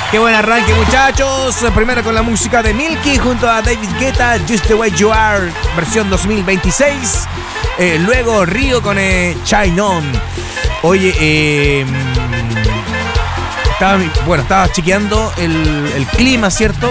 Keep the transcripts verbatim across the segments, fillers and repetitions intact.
Qué buen arranque, muchachos. Primero con la música de Milky junto a David Guetta, Just the Way You Are, versión dos mil veintiséis. Eh, luego Río con eh, Shine On. Oye, eh, estaba, bueno, estaba chequeando el, el clima, ¿cierto?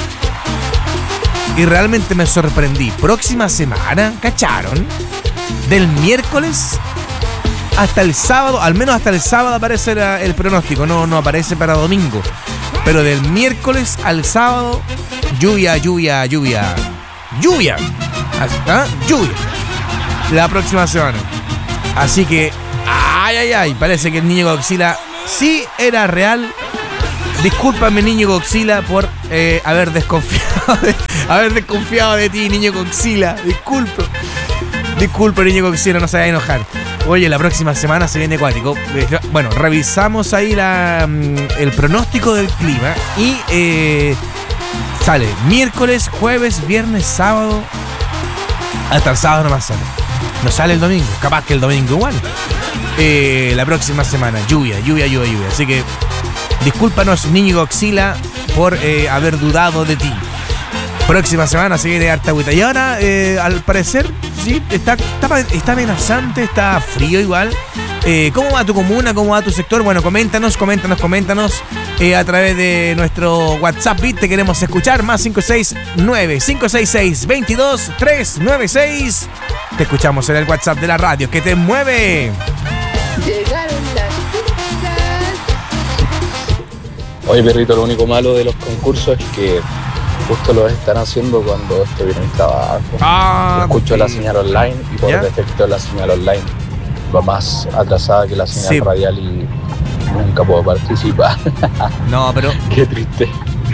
Y realmente me sorprendí. Próxima semana, ¿cacharon? Del miércoles hasta el sábado, al menos hasta el sábado aparece la, el pronóstico, no, no aparece para domingo. Pero del miércoles al sábado, lluvia, lluvia, lluvia. Lluvia. ¿Ah? Lluvia. La próxima semana. Así que, ay, ay, ay, parece que el niño Godzilla sí era real. Discúlpame, niño Godzilla, por eh, haber desconfiado de, haber desconfiado de ti, niño Godzilla. Disculpe. Disculpe, niño Godzilla, no se vaya a enojar. Oye, la próxima semana se viene acuático. Bueno, revisamos ahí la, el pronóstico del clima y eh, sale miércoles, jueves, viernes, sábado. Hasta el sábado nomás sale. No sale el domingo. Capaz que el domingo igual. Eh, la próxima semana, lluvia, lluvia, lluvia, lluvia. Así que discúlpanos, niño Godzilla, por eh, haber dudado de ti. Próxima semana se viene harta agüita. Y ahora, eh, al parecer, sí, está, está, está amenazante, está frío igual. Eh, ¿Cómo va tu comuna? ¿Cómo va tu sector? Bueno, coméntanos, coméntanos, coméntanos eh, a través de nuestro WhatsApp Beat. Te queremos escuchar. Más cinco seis nueve, cinco seis seis, dos dos, tres nueve seis. Te escuchamos en el WhatsApp de la radio. ¡Que te mueve! Llegaron las pizzas. Oye, perrito, lo único malo de los concursos es que justo los están haciendo cuando estoy en el trabajo. Ah, escucho sí. La señal online y por ¿Ya? defecto la señal online va más atrasada que la señal Sí. radial y nunca puedo participar. No, pero Qué triste.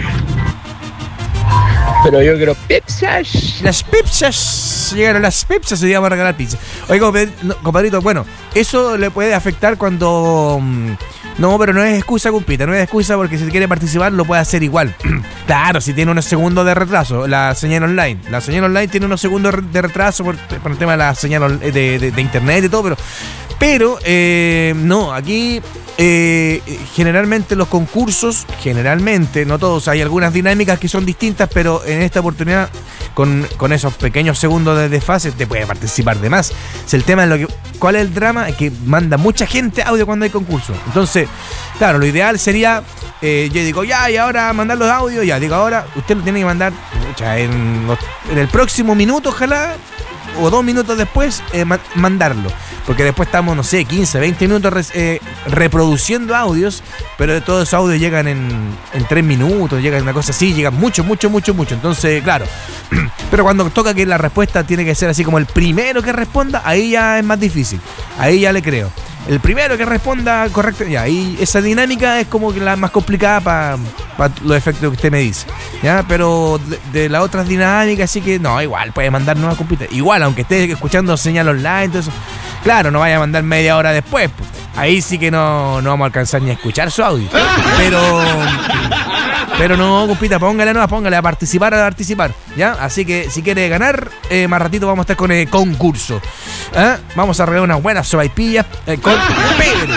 Pero yo quiero pizzas. las pizzas, llegaron las pizzas y vamos a regalar pizza. Oye, compadre- no, compadrito, bueno, eso le puede afectar cuando... mm, no, pero no es excusa, compita, no es excusa porque si quiere participar lo puede hacer igual. Claro, si tiene unos segundos de retraso, la señal online. La señal online tiene unos segundos de retraso por, por el tema de la señal on- de, de- de internet y todo, pero... Pero, eh, no, aquí eh, generalmente los concursos, generalmente, no todos, hay algunas dinámicas que son distintas, pero en esta oportunidad, con, con esos pequeños segundos de desfase, te puede participar de más. Si el tema es lo que... ¿Cuál es el drama? Es que manda mucha gente audio cuando hay concurso. Entonces, claro, lo ideal sería, eh, yo digo, ya, y ahora mandar los audios, ya, digo, ahora usted lo tiene que mandar pucha, en, los- en el próximo minuto, ojalá, o dos minutos después, eh, ma- mandarlo. Porque después estamos, no sé, quince, veinte minutos re- eh, reproduciendo audios, pero todos esos audios llegan en, en tres minutos, llegan una cosa así, llegan mucho, mucho, mucho, mucho. Entonces, claro. Pero cuando toca que la respuesta tiene que ser así como el primero que responda, ahí ya es más difícil. Ahí ya le creo. El primero que responda correcto, ya, ahí esa dinámica es como que la más complicada para pa los efectos que usted me dice, ya, pero de, de las otras dinámicas sí que no, igual puede mandar nuevas compitas, igual aunque esté escuchando señal online, todo eso, claro, no vaya a mandar media hora después, pues. Ahí sí que no, no vamos a alcanzar ni a escuchar su audio, pero pero no, compita, póngale nueva, póngale a participar, a participar, ¿ya? Así que si quiere ganar, eh, más ratito vamos a estar con el concurso. ¿Eh? Vamos a regalar unas buenas sopaipillas eh, con pebre.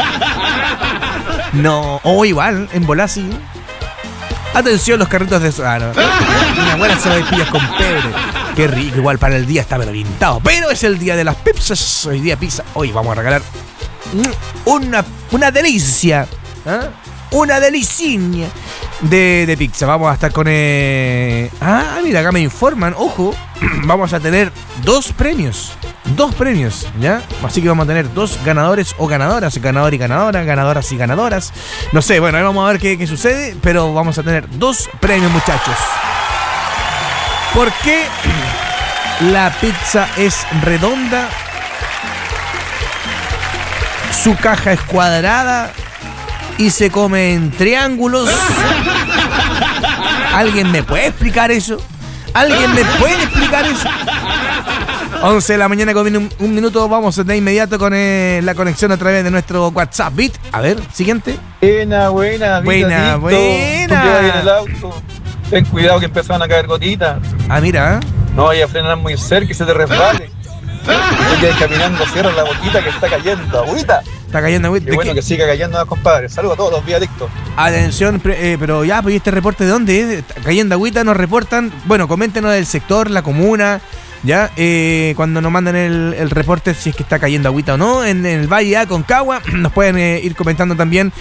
No, o igual, en bola sí. Atención, los carritos de... Ah, no. Unas buenas sopaipillas con pebre. Qué rico, igual para el día está pero pintado. Pero es el día de las pizzas. Hoy día pizza. Hoy vamos a regalar una, una delicia. ¿Eh? Una deliciña de, de pizza. Vamos a estar con... Eh... Ah, mira, acá me informan. Ojo, vamos a tener dos premios. Dos premios, ¿ya? Así que vamos a tener dos ganadores o ganadoras. Ganador y ganadora, ganadoras y ganadoras. No sé, bueno, ahí vamos a ver qué, qué sucede. Pero vamos a tener dos premios, muchachos. ¿Por qué la pizza es redonda? Su caja es cuadrada y se come en triángulos. ¿Alguien me puede explicar eso? ¿Alguien me puede explicar eso? once de la mañana con un, un minuto. Vamos de inmediato con eh, la conexión a través de nuestro WhatsApp Beat. A ver, siguiente. Buena, buena, Buena, buena. Tú que vas en el auto, ten cuidado que empezaron a caer gotitas. Ah, mira. No vayas a frenar muy cerca y se te resbale. Te quedas caminando, cierra la boquita que está cayendo. Agüita. Está cayendo agüita. Qué bueno que siga cayendo, compadre. Saludos a todos los viadictos. Atención, pre- eh, pero ya, pues ¿y este reporte de dónde? Está cayendo agüita, nos reportan. Bueno, coméntenos del sector, la comuna. Ya, eh, cuando nos mandan el, el reporte si es que está cayendo agüita o no en, en el Valle Aconcagua, nos pueden eh, ir comentando también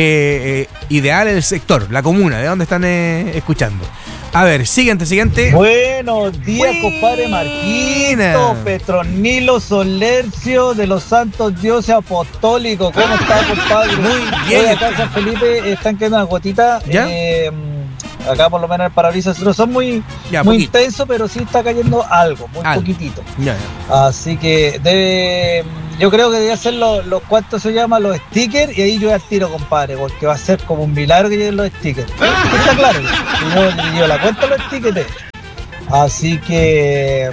eh, eh, ideal el sector, la comuna, de dónde están eh, escuchando. A ver, siguiente, siguiente. Buenos días, Buena. compadre Marquito, Petronilo Solercio de los Santos Dioses Apostólicos. ¿Cómo está, compadre? Muy bien. Hoy acá en San Felipe están quedando unas gotitas. ¿Ya? Eh, acá por lo menos el parabrisas no son muy, Ya, muy poquito. intensos, pero sí está cayendo algo, muy Algo. poquitito. Ya, ya. Así que debe, yo creo que debe hacer los, los cuantos se llama los stickers y ahí yo al tiro, compadre, porque va a ser como un milagro que lleguen los stickers. Está claro, yo, yo la cuento los stickers. de- Así que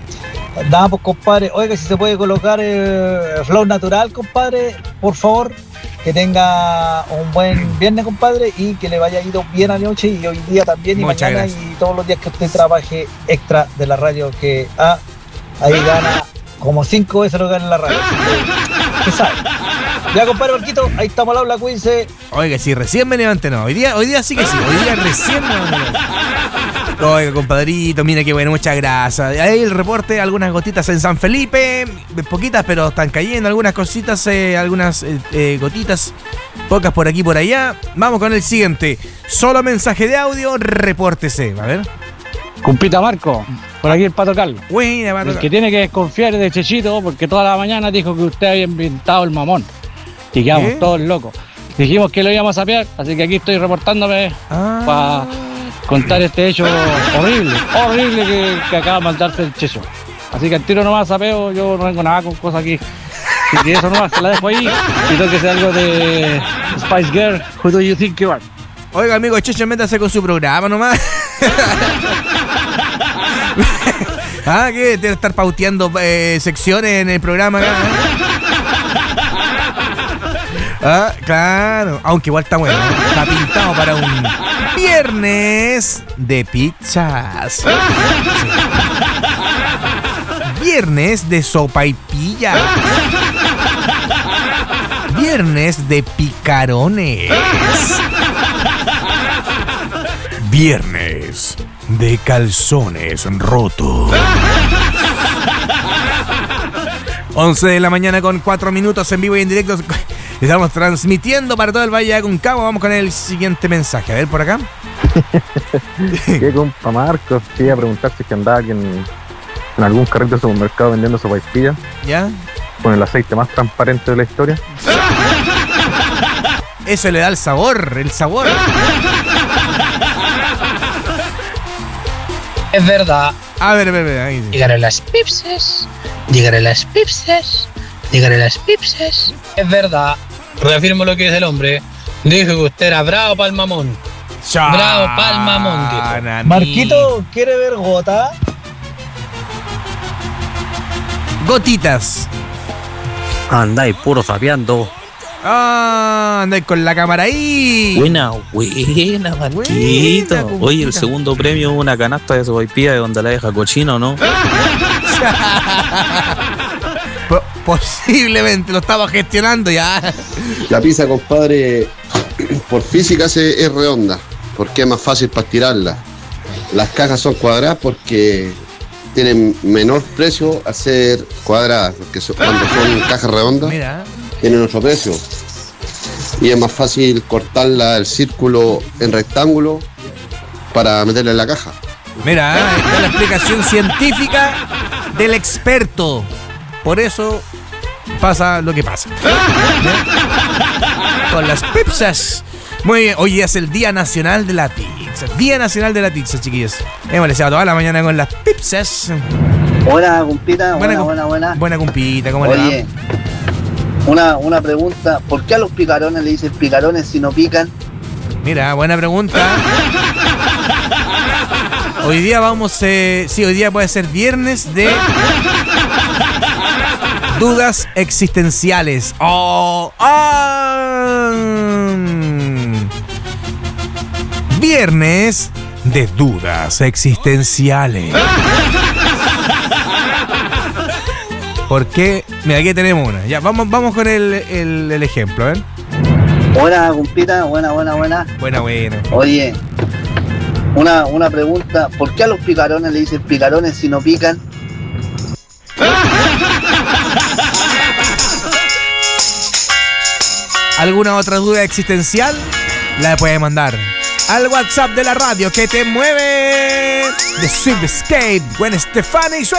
nada, pues compadre, oiga, si se puede colocar eh, flow natural, compadre, por favor, que tenga un buen viernes, compadre, y que le vaya ido bien anoche y hoy día también y Muchas mañana gracias. y todos los días que usted trabaje extra de la radio, que ah, ahí gana como cinco veces lo que gana en la radio. Así que, ¿qué sabe? Ya, compadre Marquito, ahí estamos al habla, cuídense. Oiga, si recién me levanté, no. Hoy día, hoy día sí que sí. Hoy día recién me levanté. Oiga, compadrito, mira qué bueno, muchas gracias. Ahí el reporte, algunas gotitas en San Felipe, poquitas, pero están cayendo algunas cositas, eh, algunas eh, eh, gotitas, pocas por aquí por allá. Vamos con el siguiente. Solo mensaje de audio, repórtese. A ver. Cumpita Marco, por aquí el Pato Carlos. Buena, Pato. El que tiene que desconfiar es de Chechito porque toda la mañana dijo que usted había inventado el mamón. Y quedamos ¿Qué? todos locos. Dijimos que lo íbamos a sapear, así que aquí estoy reportándome Ah. para contar este hecho horrible, horrible que, que acaba de mandarse el Checho. Así que al tiro nomás sapeo, yo no tengo nada con cosas aquí. Así que eso nomás, se la dejo ahí. Y tengo que ser algo de Spice Girl, Who Do You Think You Are? Oiga, amigo Checho, métase con su programa nomás. Ah, ¿qué? Tiene que estar pauteando eh, secciones en el programa acá, ¿eh? Ah, claro. Aunque igual está bueno, ¿eh? Está pintado para un viernes de pizzas. Sí. Viernes de sopaipilla. Viernes de picarones. Viernes de calzones rotos. once de la mañana con cuatro minutos en vivo y en directo. Estamos transmitiendo para todo el Valle de Aconcagua. Vamos con el siguiente mensaje. A ver, por acá. ¿Qué compa Marcos? Te iba a preguntar si es que andaba aquí en, en algún carrito de supermercado vendiendo sopaipillas ¿Ya? con el aceite más transparente de la historia. Eso le da el sabor, el sabor. Es verdad. A ver, a ver, a ver. Ahí sí. Llegaré las pipses. Llegaré las pipses. Llegaré las pipses. Es verdad. Reafirmo lo que dice el hombre. Dijo que usted era bravo pa'l mamón. Bravo pa'l mamón, dijo. Chana, Marquito, ¿quiere ver gota? Gotitas. Andáis puro sapeando. Ah, andáis con la cámara ahí. Buena, buena, Marquito. Buena, Oye, el compita. segundo premio, una canasta de sopaipilla de donde la deja cochino, ¿no? Po- Posiblemente lo estaba gestionando ya. La pizza, compadre, por física se, es redonda, porque es más fácil para estirarla. Las cajas son cuadradas porque tienen menor precio al ser cuadradas, porque son- cuando son cajas redondas Mira. tienen otro precio. Y es más fácil cortarla el círculo en rectángulo para meterla en la caja. Mira, ahí está la explicación científica del experto. Por eso pasa lo que pasa. ¿Ya? Con las pizzas. Muy bien, hoy es el Día Nacional de la Pizza. Día Nacional de la Pizza, chiquillos. Hemos estado toda la mañana con las pizzas. Buena, compita, buena, com- buena, buena. Buena compita, ¿cómo le Oye, una, una pregunta, ¿por qué a los picarones le dicen picarones si no pican? va? Mira, buena pregunta. Hoy día vamos, eh, sí, hoy día puede ser viernes de dudas existenciales. Oh, ah, viernes de dudas existenciales. ¿Por qué? Mira, aquí tenemos una. Ya, vamos, vamos con el, el, el ejemplo, ¿ven? Buena, compita, buena, buena, buena. Buena, buena. Oye, una, una pregunta. ¿Por qué a los picarones le dicen picarones si no pican? ¿Alguna otra duda existencial? La puede mandar al WhatsApp de la radio que te mueve. The Sweet Escape, Gwen Stefani y su